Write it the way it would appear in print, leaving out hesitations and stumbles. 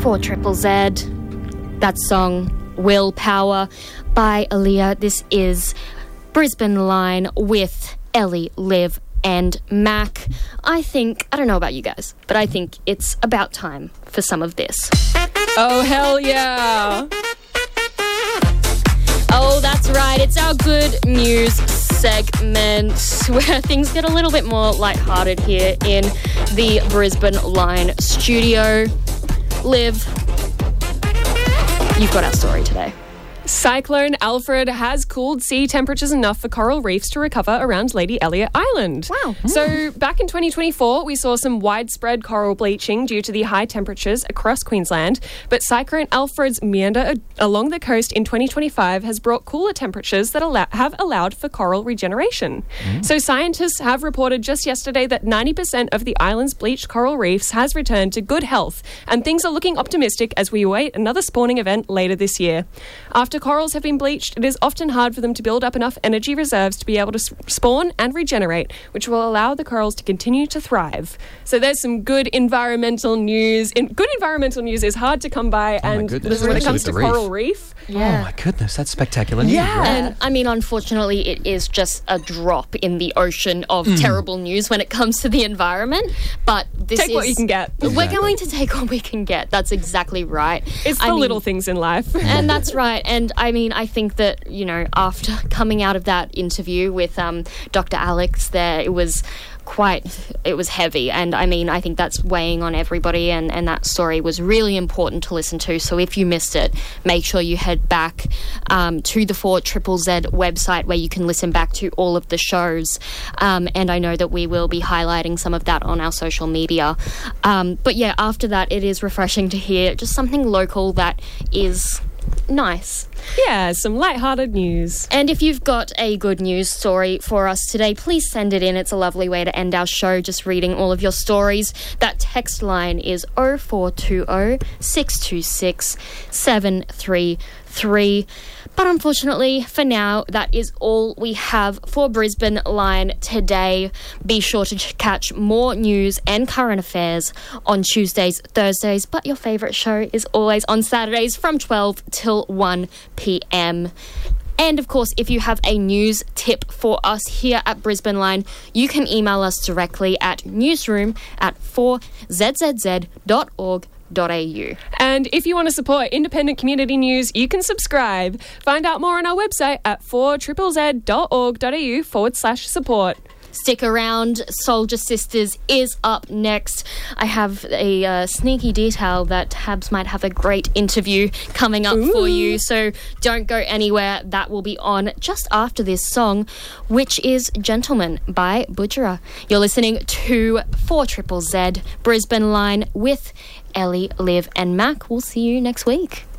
4 Triple Z. That song, Willpower, by Aaliyah. This is Brisbane Line with Ellie, Liv, and Mac. I don't know about you guys, but I think it's about time for some of this. Oh, hell yeah. Oh, that's right. It's our good news segment where things get a little bit more lighthearted here in the Brisbane Line studio. Liv, you've got our story today. Cyclone Alfred has cooled sea temperatures enough for coral reefs to recover around Lady Elliot Island. Wow. So back in 2024, we saw some widespread coral bleaching due to the high temperatures across Queensland. But Cyclone Alfred's meander along the coast in 2025 has brought cooler temperatures that have allowed for coral regeneration. So scientists have reported just yesterday that 90% of the island's bleached coral reefs has returned to good health, and things are looking optimistic as we await another spawning event later this year. After corals have been bleached, it is often hard for them to build up enough energy reserves to be able to spawn and regenerate, which will allow the corals to continue to thrive. So there's some good environmental news. Good environmental news is hard to come by, and when it comes to coral reef. Yeah. Oh my goodness, that's spectacular news. Yeah. And I mean, unfortunately, it is just a drop in the ocean of terrible news when it comes to the environment. But Take what you can get. We're going to take what we can get. That's exactly right. It's the little things in life. And that's right. And I mean, I think that, after coming out of that interview with Dr. Alex there, it was heavy, and I mean, I think that's weighing on everybody, and that story was really important to listen to. So if you missed it, make sure you head back to the 4 Triple Z website, where you can listen back to all of the shows, and I know that we will be highlighting some of that on our social media. But yeah, after that, it is refreshing to hear just something local that is nice. Yeah, some lighthearted news. And if you've got a good news story for us today, please send it in. It's a lovely way to end our show, just reading all of your stories. That text line is 0420 626 733. But unfortunately, for now, that is all we have for Brisbane Line today. Be sure to catch more news and current affairs on Tuesdays, Thursdays, but your favourite show is always on Saturdays from 12 till 1 p.m. And, of course, if you have a news tip for us here at Brisbane Line, you can email us directly at newsroom@4zzz.org.au. And if you want to support independent community news, you can subscribe. Find out more on our website at 4zzz.org.au/support. Stick around. Soldier Sisters is up next. I have a sneaky detail that Tabs might have a great interview coming up for you, so don't go anywhere. That will be on just after this song, which is Gentleman by Butchera. You're listening to 4 Triple Z Brisbane Line with Ellie, Liv, and Mac. We'll see you next week.